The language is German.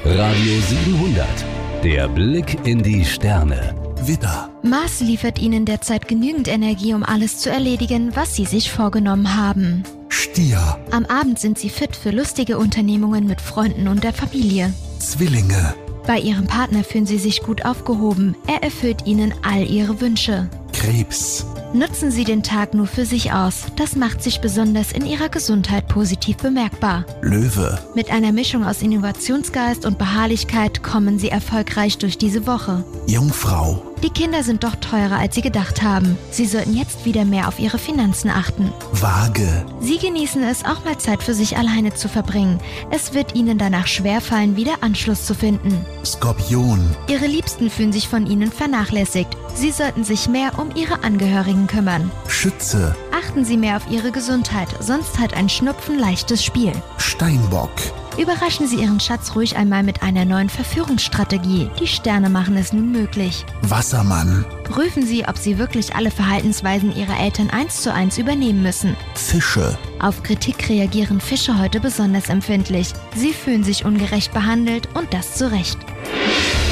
Radio 700. Der Blick in die Sterne. Widder. Mars liefert Ihnen derzeit genügend Energie, um alles zu erledigen, was Sie sich vorgenommen haben. Stier. Am Abend sind Sie fit für lustige Unternehmungen mit Freunden und der Familie. Zwillinge. Bei Ihrem Partner fühlen Sie sich gut aufgehoben. Er erfüllt Ihnen all Ihre Wünsche. Krebs. Nutzen Sie den Tag nur für sich aus. Das macht sich besonders in Ihrer Gesundheit positiv bemerkbar. Löwe. Mit einer Mischung aus Innovationsgeist und Beharrlichkeit kommen Sie erfolgreich durch diese Woche. Jungfrau. Die Kinder sind doch teurer, als Sie gedacht haben. Sie sollten jetzt wieder mehr auf Ihre Finanzen achten. Waage. Sie genießen es, auch mal Zeit für sich alleine zu verbringen. Es wird Ihnen danach schwerfallen, wieder Anschluss zu finden. Skorpion. Ihre Liebsten fühlen sich von Ihnen vernachlässigt. Sie sollten sich mehr um Ihre Angehörigen kümmern. Schütze. Achten Sie mehr auf Ihre Gesundheit, sonst hat ein Schnupfen leichtes Spiel. Steinbock. Überraschen Sie Ihren Schatz ruhig einmal mit einer neuen Verführungsstrategie. Die Sterne machen es nun möglich. Wassermann. Prüfen Sie, ob Sie wirklich alle Verhaltensweisen Ihrer Eltern 1:1 übernehmen müssen. Fische. Auf Kritik reagieren Fische heute besonders empfindlich. Sie fühlen sich ungerecht behandelt und das zu Recht.